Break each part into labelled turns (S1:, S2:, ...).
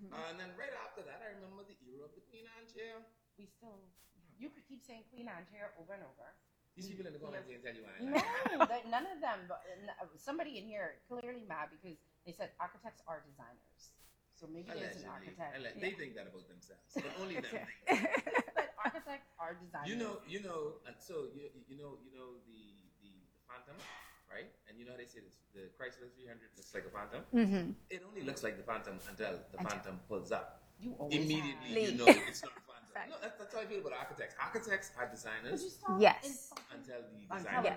S1: And then right after that, I remember the era of the Queen Anne chair.
S2: We still, you could keep saying Queen Anne chair over and over.
S1: These people in the comments can tell you why.
S2: No, none of them. But somebody in here clearly mad because they said architects are designers. So maybe there's an architect.
S1: They think that about themselves, but only them.
S2: But architects are designers.
S1: So you know the Phantom, right? And you know how they say this, the Chrysler 300 looks like a Phantom.
S3: Mm-hmm.
S1: It only looks like the Phantom until the Phantom pulls up.
S2: You always
S1: immediately you know it's not a Phantom. No, that's how I feel about architects. Architects are designers.
S3: Yes.
S1: Until the
S2: designer.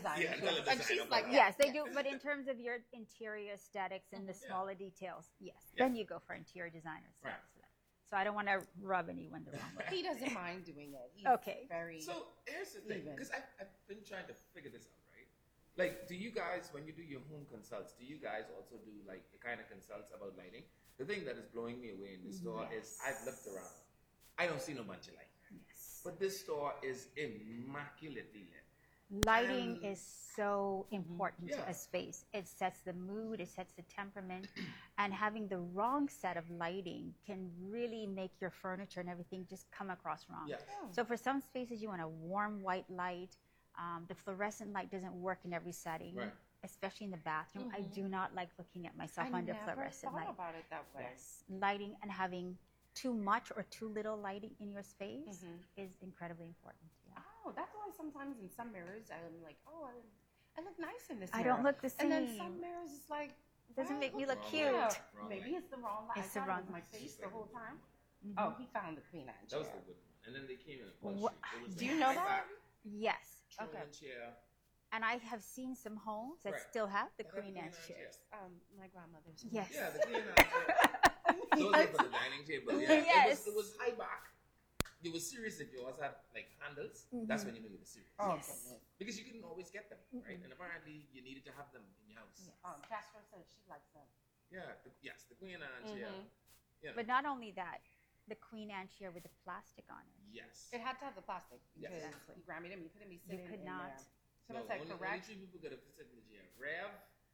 S3: Yes, they do. But in terms of your interior aesthetics and the smaller details, yes, then you go for interior designers.
S1: Right.
S3: So I don't want to rub anyone the wrong way.
S2: He doesn't mind doing it. He's very.
S1: So here's the thing, because I've been trying to figure this out, right? Like, do you guys, when you do your home consults, do you guys also do like the kind of consults about lighting? The thing that is blowing me away in the store is I've looked around. I don't see no bunch of light.
S3: Yes.
S1: But this store is immaculately lit.
S3: Lighting is so important to a space. It sets the mood, it sets the temperament, and having the wrong set of lighting can really make your furniture and everything just come across wrong.
S1: Yeah.
S3: So for some spaces, you want a warm white light. The fluorescent light doesn't work in every setting, especially in the bathroom. I do not like looking at myself under fluorescent light.
S2: I never thought about it that way.
S3: Yes. Lighting and having too much or too little lighting in your space is incredibly important. Yeah.
S2: Oh, that's why sometimes in some mirrors I'm like, oh, I look nice in this
S3: I
S2: mirror.
S3: don't look the same.
S2: And then some mirrors it's like,
S3: doesn't make me look cute.
S2: Maybe it's the wrong light.
S3: It's the wrong
S2: my face the whole time. Oh, he found the Queen Anne chair.
S1: That was the good one. And then they came in a bunch.
S2: Do you know that?
S3: Yes.
S1: Okay. Chair.
S3: And I have seen some homes that still have the Queen Anne chairs.
S2: My grandmother's.
S3: Yes.
S1: Yeah, the Queen Anne chair. Those are for the dining table. Yeah. It was high back. It was serious if yours had like handles. That's when you knew it was serious.
S2: Oh,
S3: yes.
S1: Because you couldn't always get them, right? And apparently you needed to have them in your house.
S2: Yes. Casper said she likes them.
S1: Yeah. The Queen Anne chair. You know.
S3: But not only that, the Queen Anne chair with the plastic on it.
S1: Yes.
S2: It had to have the plastic.
S1: Yes.
S2: You grabbed him. You couldn't be sitting.
S3: You could
S2: in
S3: not.
S2: There. Someone said correct.
S1: Only 3 people could have sit in the chair. Rev,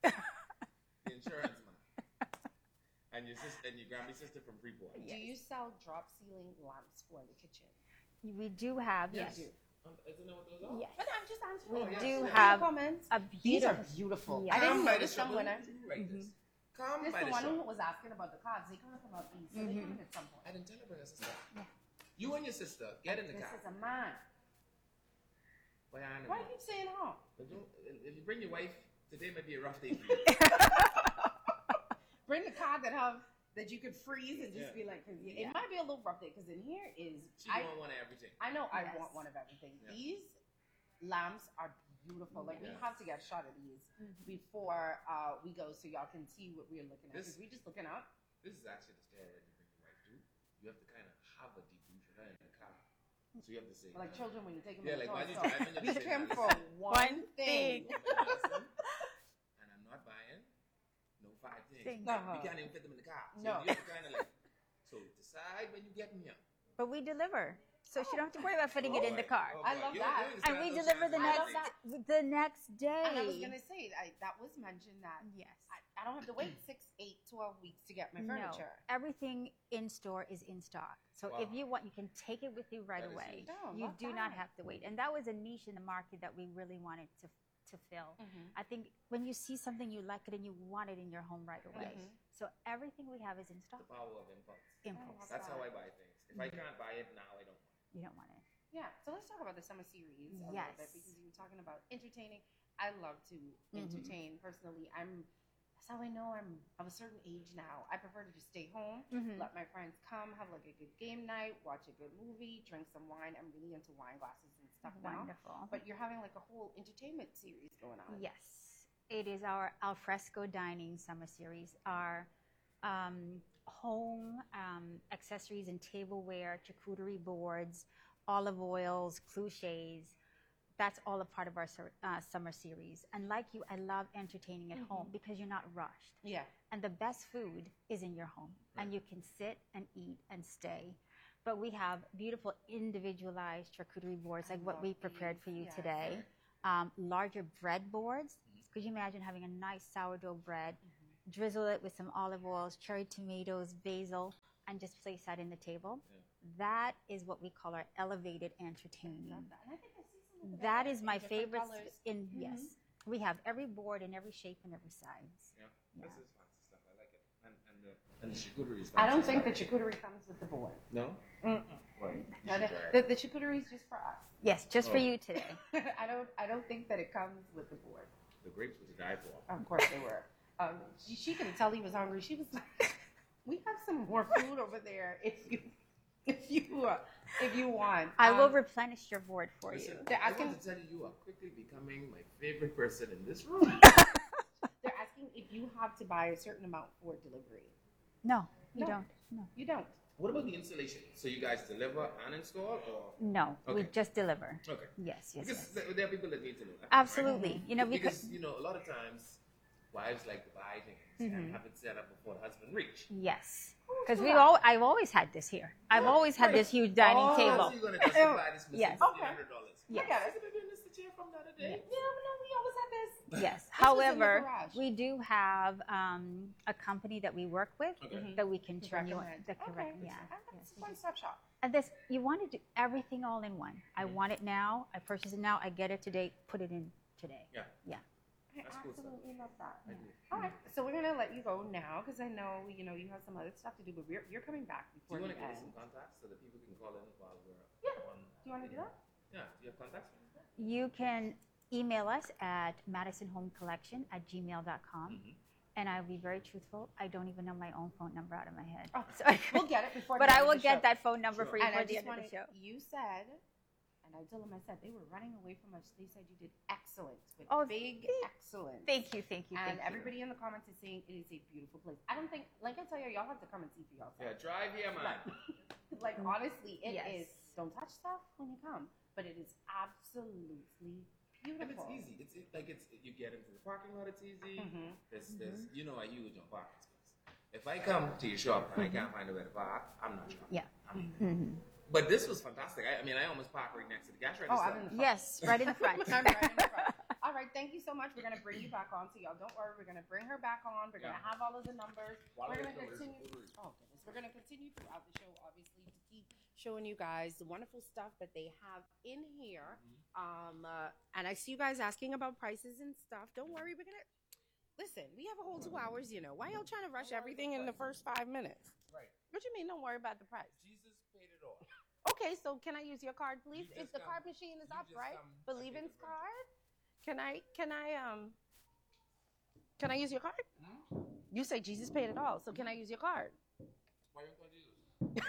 S1: the insurance man, and your sister, and your Grammy sister from Freeport.
S2: Do you sell drop ceiling lamps for the kitchen?
S3: We do have, yes.
S2: You do.
S1: I don't know what those are.
S3: Yes.
S2: But I'm just answering.
S3: We do have
S2: comments.
S3: These
S2: are beautiful.
S3: Yeah.
S2: I didn't notice them when I.
S1: This
S2: the one who was asking about the cards. They come from out east. So they come at some point.
S1: I didn't tell her about her sister. You and your sister get in the car.
S2: This is a man. Why do you keep saying her?
S1: If you bring your wife, today might be a rough day for you.
S2: Bring the card that you could freeze and just be like, it might be a little rough day because in here is.
S1: She want one of everything.
S2: I know I want one of everything. Yeah. These lamps are beautiful. Like we have to get a shot of these before we go so y'all can see what we're looking at. Because we're just looking up.
S1: This is actually the stair that you bring your wife to. You have to kind of have a debrief with her in the car. So you have to say,
S2: like children when you take them
S1: in the car. Yeah, like when
S2: you take them for one thing.
S1: And I'm not buying no 5 things. You can't even fit them in the car. So you have to kind of like, so decide when you get in here.
S3: But we deliver. So she don't have to worry about fitting it in the car.
S2: I love that.
S3: And we deliver the next day.
S2: And I was going to say, that was mentioned that I don't have to wait 6, 8, 12 weeks to get my furniture.
S3: No, everything in store is in stock. So if you want, you can take it with you right away. You do not have to wait. And that was a niche in the market that we really wanted to fill. I think when you see something, you like it and you want it in your home right away. So everything we have is in stock.
S1: The power of impulse.
S3: Impulse.
S1: That's how I buy things. If I can't buy it now, I don't want it.
S3: You don't want it.
S2: Yeah. So let's talk about the summer series a little bit because you were talking about entertaining. I love to entertain personally. That's how I know I'm of a certain age now. I prefer to just stay home, let my friends come, have like a good game night, watch a good movie, drink some wine. I'm really into wine glasses and stuff now.
S3: Wonderful.
S2: But you're having like a whole entertainment series going on.
S3: Yes. It is our alfresco dining summer series. Our home accessories and tableware, charcuterie boards, olive oils, cliches. That's all a part of our summer series. And like you, I love entertaining at home because you're not rushed.
S2: Yeah.
S3: And the best food is in your home. Right. And you can sit and eat and stay. But we have beautiful individualized charcuterie boards like what we prepared for you today. Larger bread boards. Could you imagine having a nice sourdough bread, drizzle it with some olive oils, cherry tomatoes, basil, and just place that in the table. That is what we call our elevated entertaining. That is my favorite. Yes, we have every board in every shape and every size.
S1: Yeah. This is fancy stuff. I like it. And the charcuterie is
S2: I don't think the charcuterie comes with the board.
S1: No?
S2: The charcuterie is just for us.
S3: Yes, just for you today.
S2: I don't think that it comes with the board.
S1: The grapes were to die for.
S2: Of course they were. She couldn't tell he was hungry. She was like, "We have some more food over there if you want."
S3: I will replenish your board for
S1: listen,
S3: you.
S1: I want to tell you, you are quickly becoming my favorite person in this room.
S2: They're asking if you have to buy a certain amount for delivery.
S3: No, you don't. No,
S2: you don't.
S1: What about the installation? So you guys deliver and install, or
S3: no?
S1: Okay.
S3: We just deliver.
S1: Okay.
S3: Yes.
S1: Because there are people that need to know that.
S3: Absolutely.
S1: Right?
S3: You know,
S1: because a lot of times wives like to buy things and have it set up before the husband reach.
S3: Yes. Because I've always had this here. I've always had this huge dining table.
S1: So you're going to justify this
S3: Yes.
S1: $1,500.
S3: Yes.
S1: Yeah, that's the chair from the other day.
S2: Yeah, no, we always have this.
S3: Yes. However, we do have a company that we work with that we can turn you on the correct. Yeah.
S2: It's a one-stop shop.
S3: And this, you want to do everything all in one. I want it now. I purchase it now. I get it today. Put it in today.
S1: Yeah.
S3: Yeah.
S2: I absolutely love that.
S1: I do.
S2: All right, so we're gonna let you go now because I know you have some other stuff to do, but you're coming back before
S1: Do you
S2: the
S1: want to give
S2: end.
S1: us some contacts so that people can call in while we're on?
S2: Do you want to do that?
S1: Yeah. Do you have contacts?
S3: You can email us at madisonhomecollection@gmail.com. And I'll be very truthful. I don't even know my own phone number out of my head.
S2: Oh,
S3: so
S2: we'll get it before.
S3: But
S2: the
S3: I
S2: end
S3: will
S2: of the
S3: get
S2: show.
S3: that phone number for you
S2: And
S3: for
S2: I
S3: the
S2: just
S3: end of the show.
S2: You said, and I told them, I said they were running away from us. They said you did excellent, with big excellence.
S3: Thank you.
S2: And everybody in the comments is saying it is a beautiful place. I don't think, like I tell you, y'all have to come and see for yourself.
S1: Yeah, drive here, man.
S2: Like honestly, it is.
S3: Yes.
S2: Don't touch stuff when you come, but it is absolutely beautiful.
S1: And it's easy. You get into the parking lot. It's easy. There's I use on parking space. If I come to your shop and I can't find a way to park, I'm not sure.
S3: Yeah.
S1: But this was fantastic. I almost parked right next to the gas register.
S2: Oh, I'm in the front.
S3: Yes, right in the front.
S2: I'm right in the front. All right, thank you so much. We're going to bring you back on. So y'all don't worry. We're going to bring her back on. We're going to have all of the numbers. We're going to continue. Oh, goodness. We're going to continue throughout the show, obviously, to keep showing you guys the wonderful stuff that they have in here. And I see you guys asking about prices and stuff. Don't worry. We're going to listen. We have a whole 2 hours, Why y'all trying to rush everything in the first 5 minutes?
S1: Right.
S2: What you mean? Don't worry about the price.
S1: Jesus paid it all.
S2: Okay, so can I use your card, please? If the card machine is up, right? Believin's card. Can I use your card? You say Jesus paid it all, so can I use your card?
S1: Why don't I Jesus?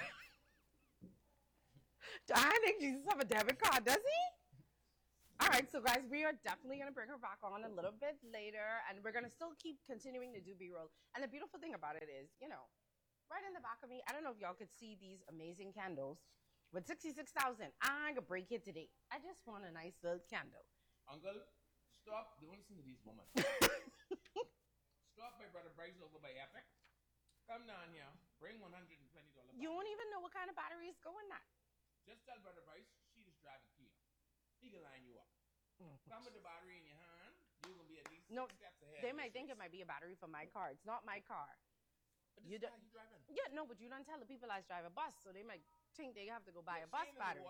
S2: I think Jesus have a debit card, does he? All right, so guys, we are definitely going to bring her back on a little bit later, and we're going to still keep continuing to do B-roll. And the beautiful thing about it is, right in the back of me, I don't know if y'all could see these amazing candles. With 66,000, I'm going to break it today. I just want a nice little candle.
S1: Uncle, stop. Don't listen to these women. Stop by Brother Bryce over by Epic. Come down here. Bring $120 back.
S2: You won't even know what kind of battery is going that.
S1: Just tell Brother Bryce she just driving Kia. He can line you up. Come with the battery in your hand. You're going to be at least 6 steps ahead.
S2: They might think it might be a battery for my car. It's not my car.
S1: But this car you driving?
S2: Yeah, no, but you don't tell the people I drive a bus, so they might think they have to go buy a bus battery.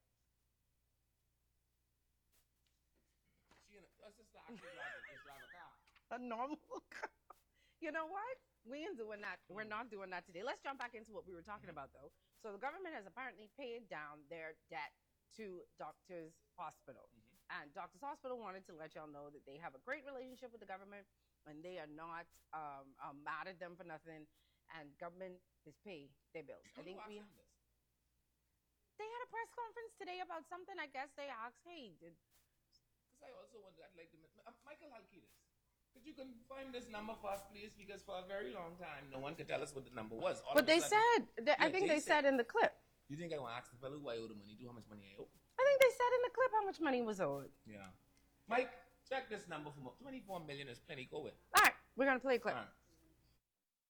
S2: Her sister actually drive a car. A normal car. You know what? We ain't doing that. We're not doing that today. Let's jump back into what we were talking about, though. So the government has apparently paid down their debt to Doctors Hospital. And Doctors Hospital wanted to let y'all know that they have a great relationship with the government and they are not mad at them for nothing. And government is pay their bills. I think they had a press conference today about something. I guess they asked, hey, because
S1: I also wonder, I'd like to Michael Halkitis, could you confirm this number for us, please? Because for a very long time, no one could tell us what the number was.
S2: But they said, I think they said in the clip.
S1: You think I want to ask the fellow who I owe the money to, how much money I owe?
S2: I think they said in the clip how much money was owed.
S1: Yeah. Mike, check this number for 24 million is plenty. Go with.
S2: All right, we're going to play a clip.
S1: All right.